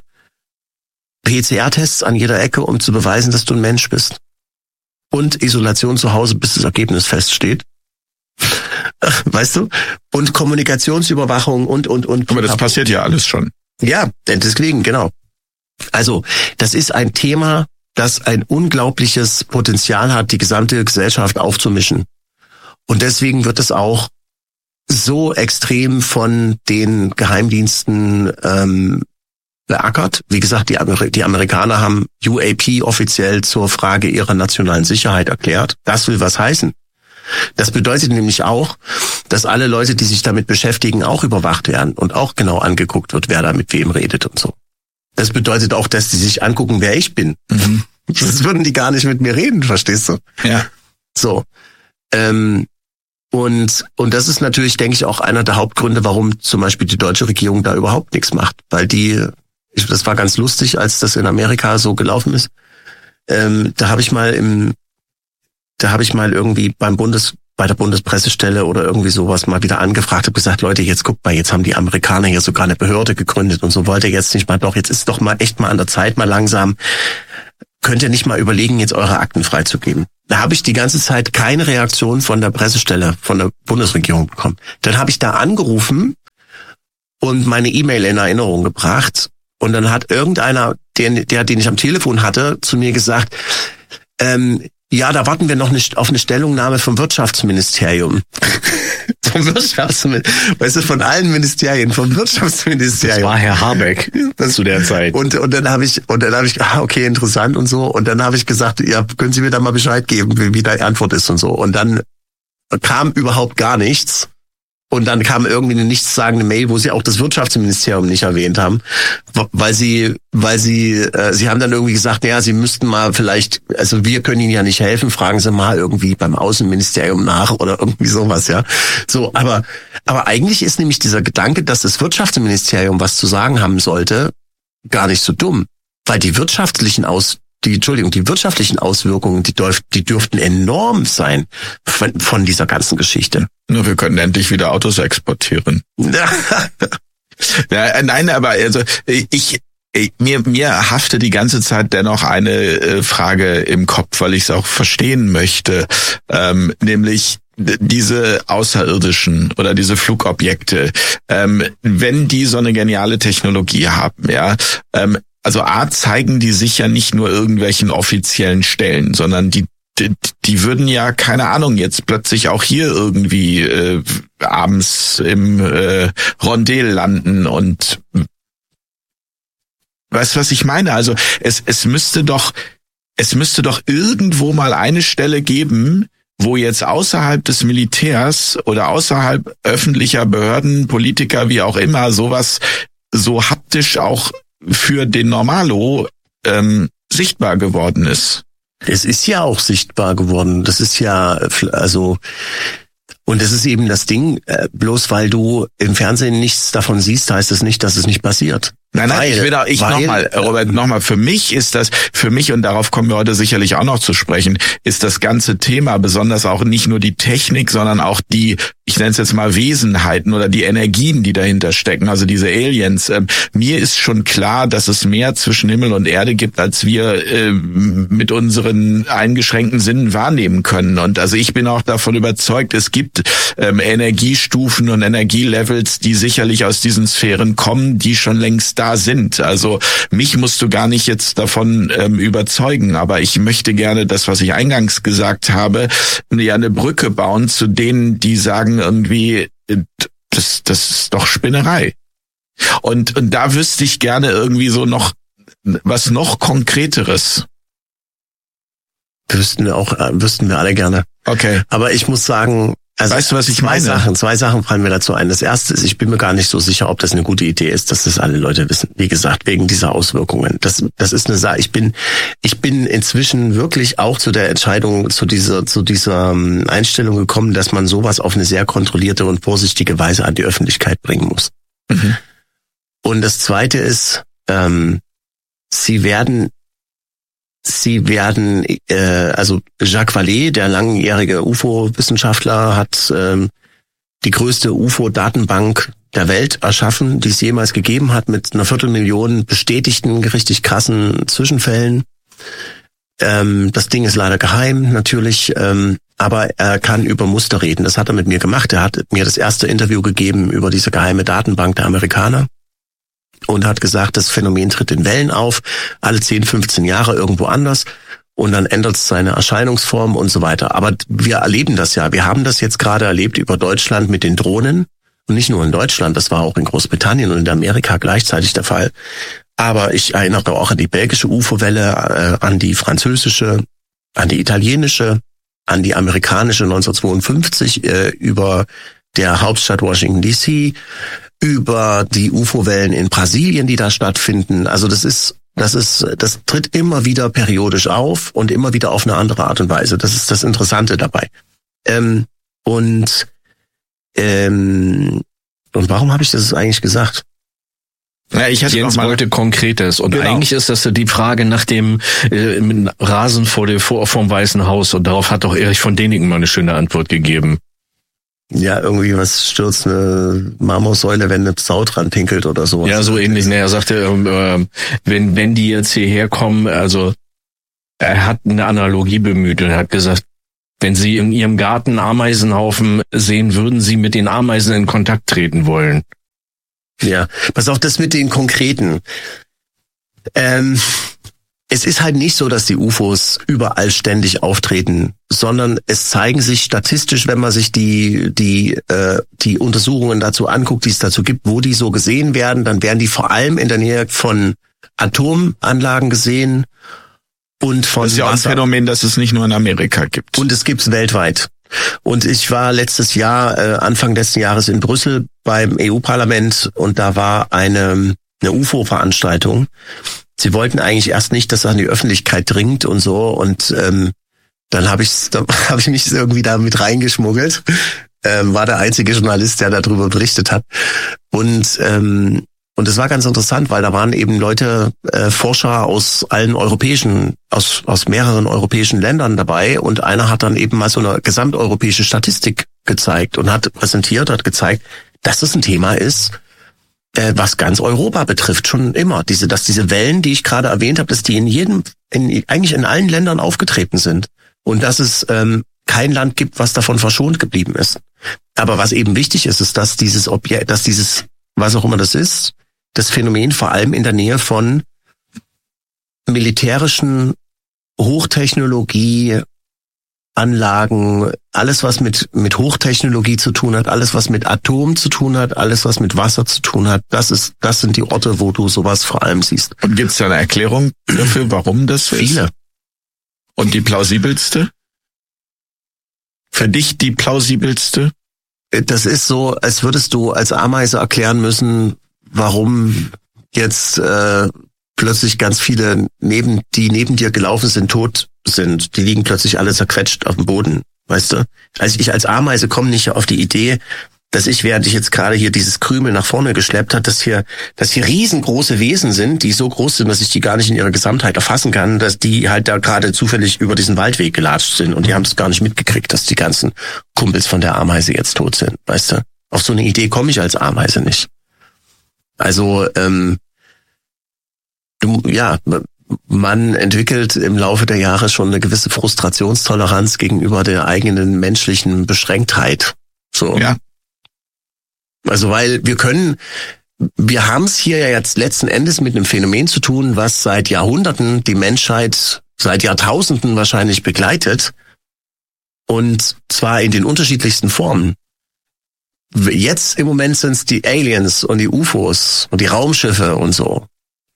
P C R-Tests an jeder Ecke, um zu beweisen, dass du ein Mensch bist. Und Isolation zu Hause, bis das Ergebnis feststeht. Weißt du? Und Kommunikationsüberwachung und, und, und. Aber das passiert ja alles schon. Ja, deswegen, genau. Also, das ist ein Thema, das ein unglaubliches Potenzial hat, die gesamte Gesellschaft aufzumischen. Und deswegen wird es auch so extrem von den Geheimdiensten ähm, beackert. Wie gesagt, die, Amer- die Amerikaner haben U A P offiziell zur Frage ihrer nationalen Sicherheit erklärt. Das will was heißen. Das bedeutet nämlich auch, dass alle Leute, die sich damit beschäftigen, auch überwacht werden und auch genau angeguckt wird, wer da mit wem redet und so. Das bedeutet auch, dass die sich angucken, wer ich bin. Mhm. Sonst würden die gar nicht mit mir reden, verstehst du? Ja. So. Ähm, und und das ist natürlich, denke ich, auch einer der Hauptgründe, warum zum Beispiel die deutsche Regierung da überhaupt nichts macht. Weil die, ich, das war ganz lustig, als das in Amerika so gelaufen ist. Ähm, da habe ich mal im, da habe ich mal irgendwie beim Bundes bei der Bundespressestelle oder irgendwie sowas mal wieder angefragt, habe gesagt, Leute, jetzt guckt mal, jetzt haben die Amerikaner hier sogar eine Behörde gegründet und so wollt ihr jetzt nicht mal, doch, jetzt ist doch mal echt mal an der Zeit, mal langsam, könnt ihr nicht mal überlegen, jetzt eure Akten freizugeben. Da habe ich die ganze Zeit keine Reaktion von der Pressestelle, von der Bundesregierung bekommen. Dann habe ich da angerufen und meine E-Mail in Erinnerung gebracht und dann hat irgendeiner, der, der den ich am Telefon hatte, zu mir gesagt, ähm, ja, da warten wir noch nicht auf eine Stellungnahme vom Wirtschaftsministerium. vom Wirtschaftsministerium, weißt du, von allen Ministerien, vom Wirtschaftsministerium. Das war Herr Habeck das, zu der Zeit. Und, und dann habe ich, und dann habe ich, ah, okay, interessant und so. Und dann habe ich gesagt, ja, können Sie mir da mal Bescheid geben, wie, wie die Antwort ist und so. Und dann kam überhaupt gar nichts. Und dann kam irgendwie eine nichtssagende Mail, wo sie auch das Wirtschaftsministerium nicht erwähnt haben, weil sie, weil sie, äh, sie haben dann irgendwie gesagt, naja, sie müssten mal vielleicht, also wir können Ihnen ja nicht helfen, fragen Sie mal irgendwie beim Außenministerium nach oder irgendwie sowas, ja. So, aber, aber eigentlich ist nämlich dieser Gedanke, dass das Wirtschaftsministerium was zu sagen haben sollte, gar nicht so dumm, weil die wirtschaftlichen Aus Die, Entschuldigung, die wirtschaftlichen Auswirkungen, die, dürf, die dürften enorm sein von, von dieser ganzen Geschichte. Nur wir können endlich wieder Autos exportieren. ja, nein, aber also ich, ich mir mir haftet die ganze Zeit dennoch eine äh, Frage im Kopf, weil ich es auch verstehen möchte, ähm, nämlich diese Außerirdischen oder diese Flugobjekte, ähm, wenn die so eine geniale Technologie haben, ja, ähm, also A, zeigen die sich ja nicht nur irgendwelchen offiziellen Stellen, sondern die die, die würden ja, keine Ahnung, jetzt plötzlich auch hier irgendwie äh, abends im äh, Rondel landen und weißt du, was ich meine? Also es es müsste doch es müsste doch irgendwo mal eine Stelle geben, wo jetzt außerhalb des Militärs oder außerhalb öffentlicher Behörden, Politiker, wie auch immer, sowas so haptisch auch für den Normalo ähm, sichtbar geworden ist. Es ist ja auch sichtbar geworden. Das ist ja, also, und das ist eben das Ding, bloß weil du im Fernsehen nichts davon siehst, heißt es nicht, dass es nicht passiert. Nein, nein, weil, ich will da, ich nochmal, Robert, nochmal, für mich ist das, für mich, und darauf kommen wir heute sicherlich auch noch zu sprechen, ist das ganze Thema, besonders auch nicht nur die Technik, sondern auch die, ich nenne es jetzt mal Wesenheiten oder die Energien, die dahinter stecken, also diese Aliens. Ähm, mir ist schon klar, dass es mehr zwischen Himmel und Erde gibt, als wir äh, mit unseren eingeschränkten Sinnen wahrnehmen können. Und also ich bin auch davon überzeugt, es gibt ähm, Energiestufen und Energielevels, die sicherlich aus diesen Sphären kommen, die schon längst da sind. Also mich musst du gar nicht jetzt davon ähm, überzeugen, aber ich möchte gerne das, was ich eingangs gesagt habe, ja eine Brücke bauen zu denen, die sagen irgendwie, das, das ist doch Spinnerei. Und, und da wüsste ich gerne irgendwie so noch was noch Konkreteres. Wüssten wir auch, wüssten wir alle gerne. Okay. Aber ich muss sagen, also weißt du, was ich zwei meine? Sachen, zwei Sachen fallen mir dazu ein. Das erste ist, ich bin mir gar nicht so sicher, ob das eine gute Idee ist, dass das alle Leute wissen. Wie gesagt, wegen dieser Auswirkungen. Das, das ist eine Sache. Ich bin, ich bin inzwischen wirklich auch zu der Entscheidung, zu dieser, zu dieser Einstellung gekommen, dass man sowas auf eine sehr kontrollierte und vorsichtige Weise an die Öffentlichkeit bringen muss. Mhm. Und das zweite ist, ähm, sie werden Sie werden, äh, also Jacques Vallée, der langjährige U F O-Wissenschaftler, hat ähm, die größte U F O-Datenbank der Welt erschaffen, die es jemals gegeben hat, mit einer Viertelmillion bestätigten, richtig krassen Zwischenfällen. Ähm, das Ding ist leider geheim, natürlich, ähm, aber er kann über Muster reden. Das hat er mit mir gemacht. Er hat mir das erste Interview gegeben über diese geheime Datenbank der Amerikaner. Und hat gesagt, das Phänomen tritt in Wellen auf, alle zehn, fünfzehn Jahre irgendwo anders und dann ändert es seine Erscheinungsform und so weiter. Aber wir erleben das ja. Wir haben das jetzt gerade erlebt über Deutschland mit den Drohnen und nicht nur in Deutschland, das war auch in Großbritannien und in Amerika gleichzeitig der Fall. Aber ich erinnere auch an die belgische U F O-Welle, äh, an die französische, an die italienische, an die amerikanische neunzehnhundertzweiundfünfzig äh, über der Hauptstadt Washington D C, über die U F O-Wellen in Brasilien, die da stattfinden. Also das ist, das ist, das tritt immer wieder periodisch auf und immer wieder auf eine andere Art und Weise. Das ist das Interessante dabei. Ähm, und ähm, und warum habe ich das eigentlich gesagt? Ja, ich hatte Jens wollte Konkretes und genau. Eigentlich ist das die Frage nach dem äh, Rasen vor dem vor vom Weißen Haus und darauf hat doch Erich von Däniken mal eine schöne Antwort gegeben. Ja, irgendwie was stürzt eine Marmorsäule, wenn eine Sau dran pinkelt oder so. Ja, so ähnlich. Ne, er sagte, äh, wenn wenn die jetzt hierher kommen, also er hat eine Analogie bemüht und er hat gesagt, wenn Sie in Ihrem Garten Ameisenhaufen sehen, würden Sie mit den Ameisen in Kontakt treten wollen. Ja, pass auf, das mit den Konkreten. Ähm, es ist halt nicht so, dass die U F Os überall ständig auftreten, sondern es zeigen sich statistisch, wenn man sich die die äh, die Untersuchungen dazu anguckt, die es dazu gibt, wo die so gesehen werden, dann werden die vor allem in der Nähe von Atomanlagen gesehen und von Das ist ja auch ein Wasser. Phänomen, das es nicht nur in Amerika gibt. Und es gibt's weltweit. Und ich war letztes Jahr, äh, Anfang letzten Jahres in Brüssel beim E U-Parlament und da war eine eine U F O-Veranstaltung. Sie wollten eigentlich erst nicht, dass es an die Öffentlichkeit dringt und so. Und ähm, dann habe ich da hab ich mich irgendwie da mit reingeschmuggelt. Ähm, war der einzige Journalist, der darüber berichtet hat. Und ähm, und es war ganz interessant, weil da waren eben Leute, äh, Forscher aus allen europäischen, aus aus mehreren europäischen Ländern dabei. Und einer hat dann eben mal so eine gesamteuropäische Statistik gezeigt und hat präsentiert, hat gezeigt, dass das ein Thema ist, was ganz Europa betrifft, schon immer. Diese, dass diese Wellen, die ich gerade erwähnt habe, dass die in jedem, in, eigentlich in allen Ländern aufgetreten sind. Und dass es ähm, kein Land gibt, was davon verschont geblieben ist. Aber was eben wichtig ist, ist, dass dieses Objekt, dass dieses, was auch immer das ist, das Phänomen vor allem in der Nähe von militärischen Hochtechnologie, Anlagen, alles was mit mit Hochtechnologie zu tun hat, alles was mit Atom zu tun hat, alles was mit Wasser zu tun hat, das ist das sind die Orte, wo du sowas vor allem siehst. Und gibt es da eine Erklärung dafür, warum das so ist? Viele. Und die plausibelste? Für dich die plausibelste? Das ist so, als würdest du als Ameise erklären müssen, warum jetzt äh, plötzlich ganz viele neben die neben dir gelaufen sind, tot sind. Die liegen plötzlich alle zerquetscht auf dem Boden, weißt du? Also ich als Ameise komme nicht auf die Idee, dass ich, während ich jetzt gerade hier dieses Krümel nach vorne geschleppt hat, dass hier, dass hier riesengroße Wesen sind, die so groß sind, dass ich die gar nicht in ihrer Gesamtheit erfassen kann, dass die halt da gerade zufällig über diesen Waldweg gelatscht sind und die haben es gar nicht mitgekriegt, dass die ganzen Kumpels von der Ameise jetzt tot sind, weißt du? Auf so eine Idee komme ich als Ameise nicht. Also, ähm, du, ja, man entwickelt im Laufe der Jahre schon eine gewisse Frustrationstoleranz gegenüber der eigenen menschlichen Beschränktheit. So. Ja. Also, weil wir können, wir haben es hier ja jetzt letzten Endes mit einem Phänomen zu tun, was seit Jahrhunderten die Menschheit, seit Jahrtausenden wahrscheinlich begleitet. Und zwar in den unterschiedlichsten Formen. Jetzt im Moment sind es die Aliens und die U F Os und die Raumschiffe und so.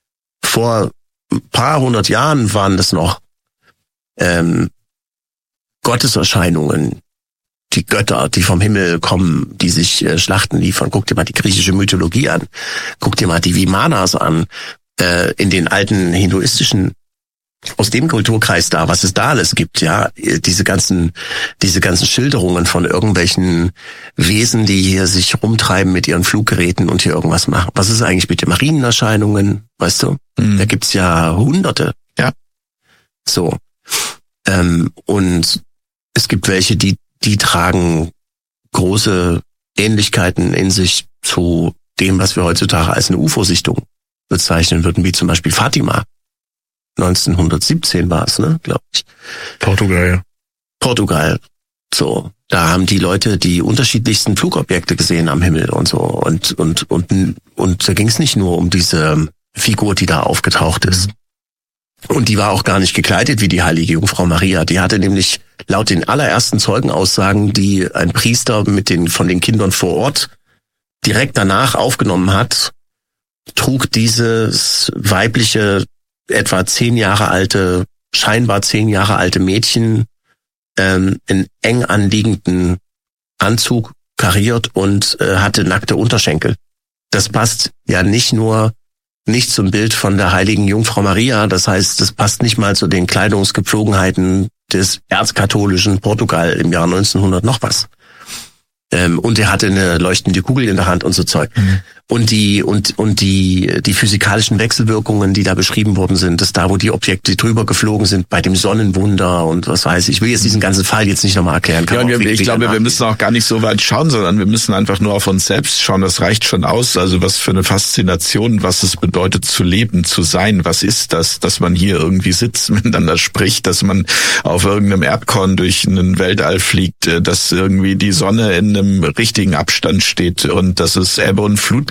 Vor ein paar hundert Jahren waren das noch ähm, Gotteserscheinungen, die Götter, die vom Himmel kommen, die sich äh, Schlachten liefern. Guck dir mal die griechische Mythologie an. Guck dir mal die Vimanas an. Äh, in den alten hinduistischen, aus dem Kulturkreis da, was es da alles gibt, ja, diese ganzen, diese ganzen Schilderungen von irgendwelchen Wesen, die hier sich rumtreiben mit ihren Fluggeräten und hier irgendwas machen. Was ist eigentlich mit den Marienerscheinungen, weißt du? Mhm. Da gibt's ja Hunderte. Ja. So. Ähm, und es gibt welche, die, die tragen große Ähnlichkeiten in sich zu dem, was wir heutzutage als eine U F O-Sichtung bezeichnen würden, wie zum Beispiel Fatima. neunzehnhundertsiebzehn war es, ne, glaube ich. Portugal, ja. Portugal. So, da haben die Leute die unterschiedlichsten Flugobjekte gesehen am Himmel und so. Und und und und da ging es nicht nur um diese Figur, die da aufgetaucht ist. Und die war auch gar nicht gekleidet wie die heilige Jungfrau Maria. Die hatte nämlich laut den allerersten Zeugenaussagen, die ein Priester mit den von den Kindern vor Ort direkt danach aufgenommen hat, trug dieses weibliche, etwa zehn Jahre alte, scheinbar zehn Jahre alte Mädchen ähm, in eng anliegenden Anzug kariert und äh, hatte nackte Unterschenkel. Das passt ja nicht nur nicht zum Bild von der heiligen Jungfrau Maria, das heißt, das passt nicht mal zu den Kleidungsgepflogenheiten des erzkatholischen Portugal im Jahr neunzehnhundert noch was. Ähm, und er hatte eine leuchtende Kugel in der Hand und so Zeug. Mhm. Und die und und die die physikalischen Wechselwirkungen, die da beschrieben worden sind, dass da, wo die Objekte drüber geflogen sind, bei dem Sonnenwunder und was weiß ich. Ich will jetzt diesen ganzen Fall jetzt nicht nochmal erklären. Kann ja, und wir, ich glaube, wir müssen auch gar nicht so weit schauen, sondern wir müssen einfach nur auf uns selbst schauen. Das reicht schon aus. Also was für eine Faszination, was es bedeutet zu leben, zu sein. Was ist das, dass man hier irgendwie sitzt, miteinander spricht, dass man auf irgendeinem Erdkorn durch einen Weltall fliegt, dass irgendwie die Sonne in einem richtigen Abstand steht und dass es Ebbe und Flut